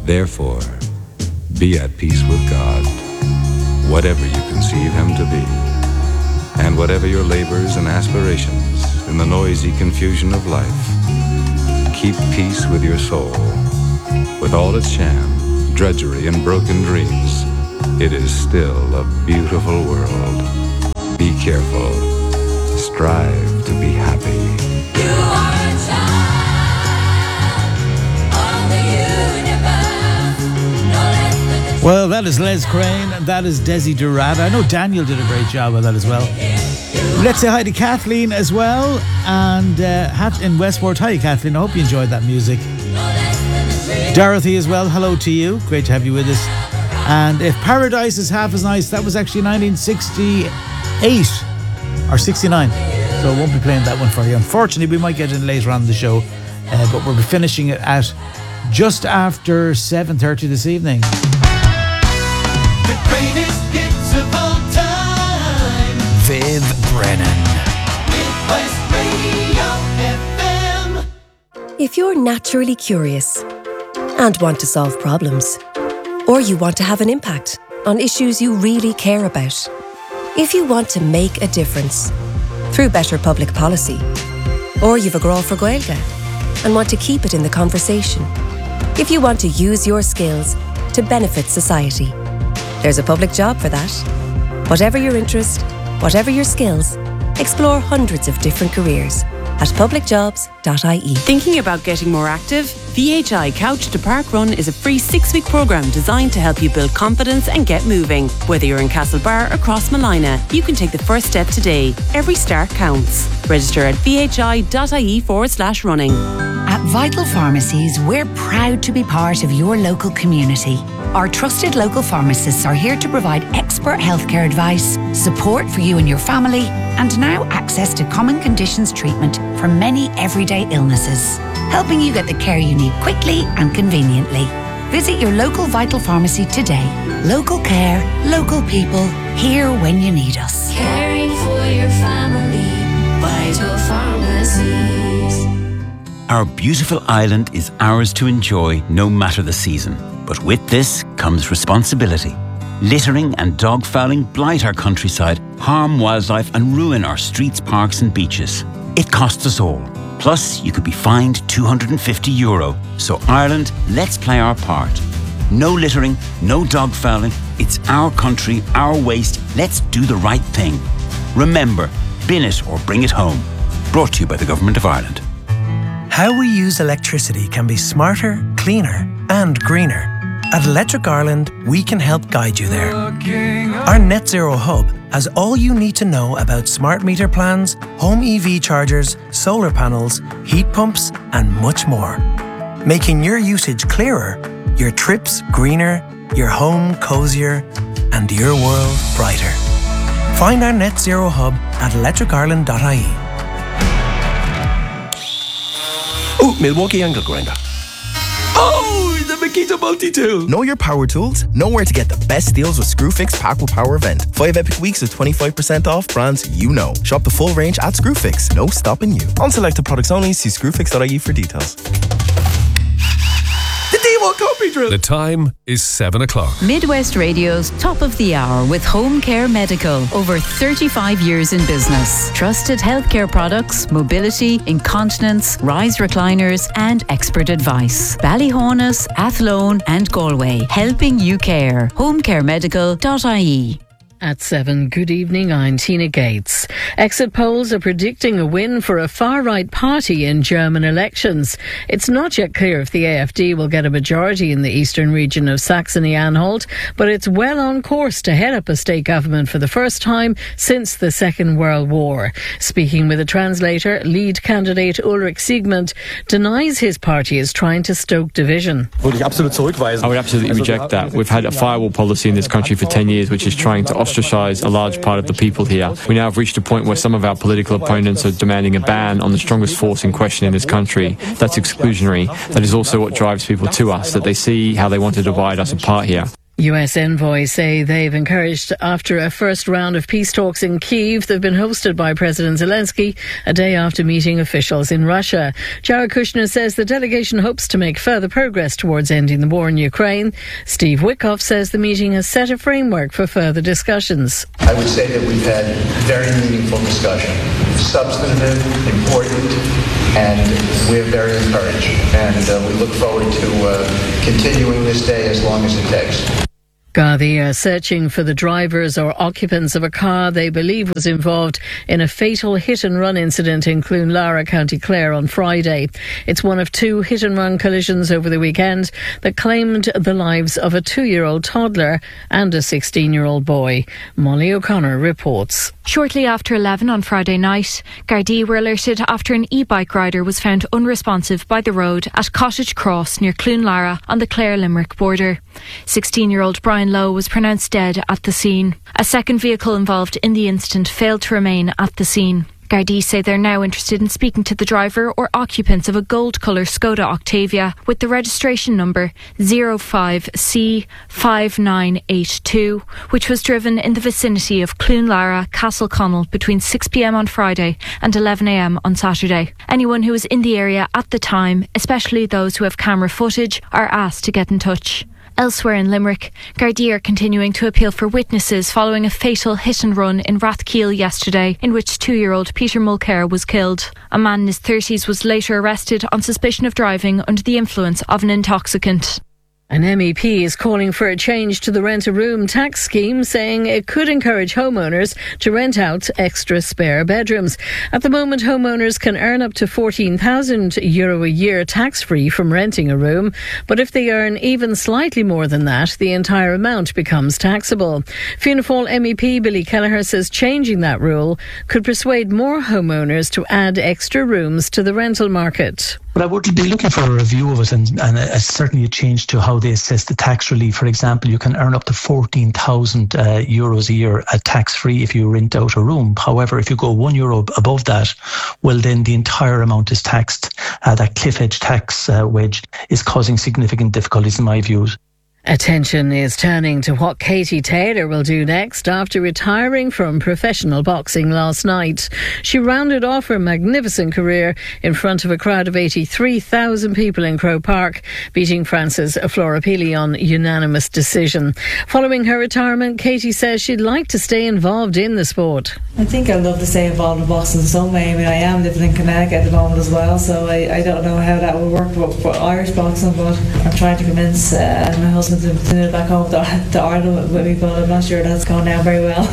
Therefore, be at peace with God, whatever you conceive him to be, and whatever your labors and aspirations in the noisy confusion of life. Keep peace with your soul. With all its sham, drudgery, and broken dreams, it is still a beautiful world. Be careful. Strive to be happy. You are a child of the universe, no less than the... Well, that is Les Crane and that is Desi Durada. I know Daniel did a great job with that as well. Let's say hi to Kathleen as well, and Hat in Westport. Hi Kathleen, I hope you enjoyed that music. Dorothy as well, hello to you. Great to have you with us. And If Paradise is Half as Nice, that was actually 1968 or 69. So I won't be playing that one for you. Unfortunately, we might get in later on in the show, but we'll be finishing it at just after 7:30 this evening. The greatest hits of all time. Viv Brennan. Midwest Radio FM. If you're naturally curious and want to solve problems, or you want to have an impact on issues you really care about, if you want to make a difference through better public policy, or you've a grow for Gaeilge and want to keep it in the conversation, if you want to use your skills to benefit society, there's a public job for that. Whatever your interest, whatever your skills, explore hundreds of different careers at publicjobs.ie. Thinking about getting more active? VHI Couch to Park Run is a free 6-week programme designed to help you build confidence and get moving. Whether you're in Castlebar or Crossmalina, you can take the first step today. Every start counts. Register at vhi.ie/running. At Vital Pharmacies, we're proud to be part of your local community. Our trusted local pharmacists are here to provide expert healthcare advice, support for you and your family, and now access to common conditions treatment for many everyday illnesses, helping you get the care you need quickly and conveniently. Visit your local Vital Pharmacy today. Local care, local people, here when you need us. Caring for your family, Vital Pharmacies. Our beautiful island is ours to enjoy no matter the season. But with this comes responsibility. Littering and dog fouling blight our countryside, harm wildlife and ruin our streets, parks and beaches. It costs us all. Plus, you could be fined €250. So Ireland, let's play our part. No littering, no dog fouling. It's our country, our waste. Let's do the right thing. Remember, bin it or bring it home. Brought to you by the Government of Ireland. How we use electricity can be smarter, cleaner and greener. At Electric Ireland, we can help guide you there. Our Net Zero Hub has all you need to know about smart meter plans, home EV chargers, solar panels, heat pumps and much more. Making your usage clearer, your trips greener, your home cozier and your world brighter. Find our Net Zero Hub at electricireland.ie. Oh, Milwaukee angle grinder. Oh, the Makita multi-tool. Know your power tools? Know where to get the best deals with Screwfix Pack with Power event. 5 epic weeks with 25% off brands you know. Shop the full range at Screwfix. No stopping you. On selected products only, see screwfix.ie for details. The D1 copy drill. The time is 7 o'clock. Midwest Radio's Top of the Hour with Home Care Medical. Over 35 years in business. Trusted healthcare products, mobility, incontinence, rise recliners and expert advice. Ballyhonus, Athlone and Galway. Helping you care. homecaremedical.ie. At 7, good evening, I'm Tina Gates. Exit polls are predicting a win for a far-right party in German elections. It's not yet clear if the AfD will get a majority in the eastern region of Saxony-Anhalt, but it's well on course to head up a state government for the first time since the Second World War. Speaking with a translator, lead candidate Ulrich Siegmund denies his party is trying to stoke division. I would absolutely reject that. We've had a firewall policy in this country for 10 years, which is trying to ostracize a large part of the people here. We now have reached a point where some of our political opponents are demanding a ban on the strongest force in question in this country. That's exclusionary. That is also what drives people to us, that they see how they want to divide us apart here. US envoys say they've encouraged after a first round of peace talks in Kyiv. They've been hosted by President Zelensky a day after meeting officials in Russia. Jared Kushner says the delegation hopes to make further progress towards ending the war in Ukraine. Steve Witkoff says the meeting has set a framework for further discussions. I would say that we've had very meaningful discussion, substantive, important, and we're very encouraged. And we look forward to continuing this day as long as it takes. Gardaí are searching for the drivers or occupants of a car they believe was involved in a fatal hit-and-run incident in Cloonlara, County Clare on Friday. It's one of two hit-and-run collisions over the weekend that claimed the lives of a 2-year-old toddler and a 16-year-old boy. Molly O'Connor reports. Shortly after 11 on Friday night, Gardaí were alerted after an e-bike rider was found unresponsive by the road at Cottage Cross near Cloonlara on the Clare-Limerick border. 16-year-old Brian Lowe was pronounced dead at the scene. A second vehicle involved in the incident failed to remain at the scene. Gardaí say they're now interested in speaking to the driver or occupants of a gold-colour Skoda Octavia with the registration number 05C5982, which was driven in the vicinity of Cloonlara, Castleconnell between 6 p.m. on Friday and 11 a.m. on Saturday. Anyone who was in the area at the time, especially those who have camera footage, are asked to get in touch. Elsewhere in Limerick, Gardaí are continuing to appeal for witnesses following a fatal hit-and-run in Rathkeel yesterday, in which 2-year-old Peter Mulcair was killed. A man in his 30s was later arrested on suspicion of driving under the influence of an intoxicant. An MEP is calling for a change to the rent-a-room tax scheme, saying it could encourage homeowners to rent out extra spare bedrooms. At the moment, homeowners can earn up to €14,000 a year tax-free from renting a room, but if they earn even slightly more than that, the entire amount becomes taxable. Fianna Fáil MEP Billy Kelleher says changing that rule could persuade more homeowners to add extra rooms to the rental market. But I would be looking for a review of it and certainly a change to how they assess the tax relief. For example, you can earn up to €14,000 a year tax-free if you rent out a room. However, if you go €1 above that, well, then the entire amount is taxed. That cliff edge tax wedge is causing significant difficulties in my views. Attention is turning to what Katie Taylor will do next after retiring from professional boxing last night. She rounded off her magnificent career in front of a crowd of 83,000 people in Croke Park, beating Frances Flora Peely on unanimous decision. Following her retirement, Katie says she'd like to stay involved in the sport. I think I'd love to stay involved in boxing in some way. I mean, I am living in Connecticut at the moment as well, so I don't know how that will work for Irish boxing, but I'm trying to convince my husband to move back home to Ireland with me, but I'm not sure that's going down very well.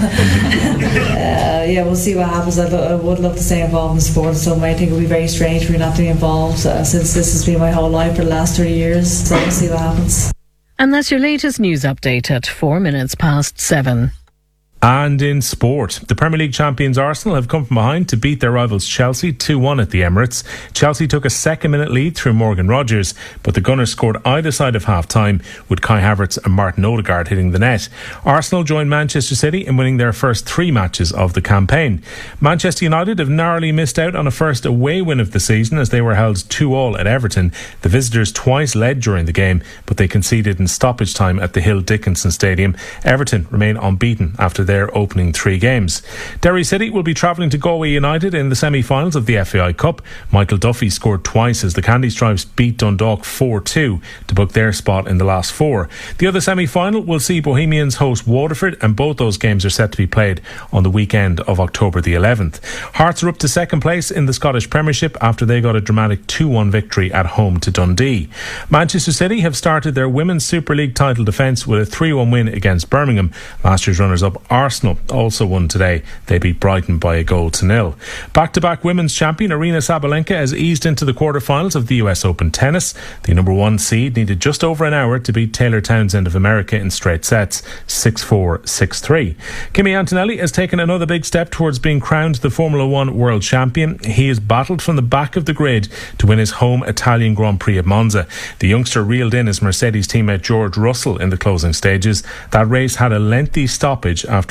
We'll see what happens. I would love to stay involved in the sport in some way. I think it would be very strange for me not to be involved since this has been my whole life for the last 30 years, so we'll see what happens. And that's your latest news update at 7:04. And in sport, the Premier League champions Arsenal have come from behind to beat their rivals Chelsea 2-1 at the Emirates. Chelsea took a second-minute lead through Morgan Rogers, but the Gunners scored either side of half-time, with Kai Havertz and Martin Odegaard hitting the net. Arsenal joined Manchester City in winning their first 3 matches of the campaign. Manchester United have narrowly missed out on a first away win of the season as they were held 2-2 at Everton. The visitors twice led during the game, but they conceded in stoppage time at the Hill Dickinson Stadium. Everton remain unbeaten after their opening 3 games. Derry City will be travelling to Galway United in the semi-finals of the FAI Cup. Michael Duffy scored twice as the Candy Stripes beat Dundalk 4-2 to book their spot in the last 4. The other semi-final will see Bohemians host Waterford, and both those games are set to be played on the weekend of October the 11th. Hearts are up to second place in the Scottish Premiership after they got a dramatic 2-1 victory at home to Dundee. Manchester City have started their Women's Super League title defence with a 3-1 win against Birmingham. Last year's runners-up Arsenal also won today. They beat Brighton by 1-0. Back-to-back women's champion Aryna Sabalenka has eased into the quarter-finals of the US Open tennis. The number 1 seed needed just over an hour to beat Taylor Townsend of America in straight sets, 6-4, 6-3. Kimi Antonelli has taken another big step towards being crowned the Formula 1 world champion. He has battled from the back of the grid to win his home Italian Grand Prix at Monza. The youngster reeled in his Mercedes teammate George Russell in the closing stages. That race had a lengthy stoppage after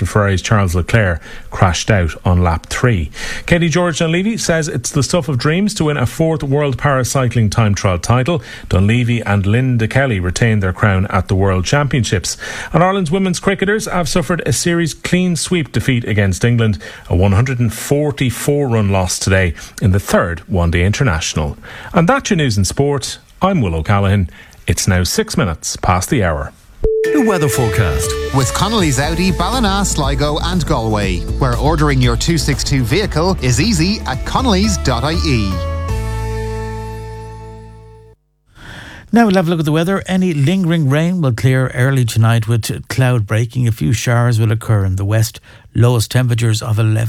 after Ferrari's Charles Leclerc crashed out on lap 3. Katie George Dunleavy says it's the stuff of dreams to win a 4th World Paracycling Time Trial title. Dunleavy and Linda Kelly retained their crown at the World Championships. And Ireland's women's cricketers have suffered a series clean sweep defeat against England, a 144-run loss today in the 3rd One-Day International. And that's your news in sport. I'm Will O'Callaghan. It's now 6 minutes past the hour. The weather forecast with Connolly's Audi, Ballina, Sligo and Galway, where ordering your 262 vehicle is easy at connolly's.ie. Now we'll have a look at the weather. Any lingering rain will clear early tonight with cloud breaking. A few showers will occur in the west. Lowest temperatures of 11.